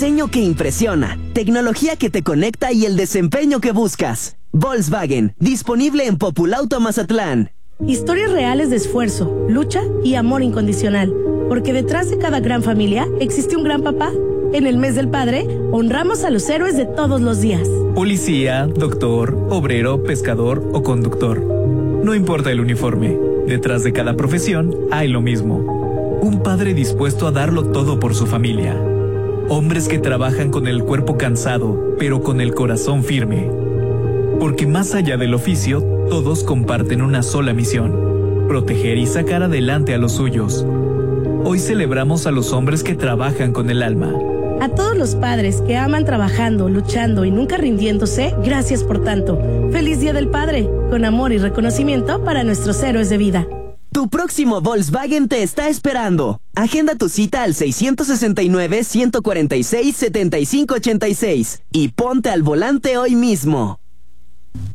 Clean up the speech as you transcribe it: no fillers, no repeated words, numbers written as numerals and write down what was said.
diseño que impresiona, tecnología que te conecta y el desempeño que buscas. Volkswagen, disponible en Populauto Mazatlán. Historias reales de esfuerzo, lucha y amor incondicional. Porque detrás de cada gran familia existe un gran papá. En el mes del padre, honramos a los héroes de todos los días. Policía, doctor, obrero, pescador o conductor. No importa el uniforme, detrás de cada profesión hay lo mismo. Un padre dispuesto a darlo todo por su familia. Hombres que trabajan con el cuerpo cansado, pero con el corazón firme. Porque más allá del oficio, todos comparten una sola misión: proteger y sacar adelante a los suyos. Hoy celebramos a los hombres que trabajan con el alma. A todos los padres que aman trabajando, luchando y nunca rindiéndose, gracias por tanto. ¡Feliz Día del Padre! Con amor y reconocimiento para nuestros héroes de vida. Tu próximo Volkswagen te está esperando. Agenda tu cita al 669-146-7586 y ponte al volante hoy mismo.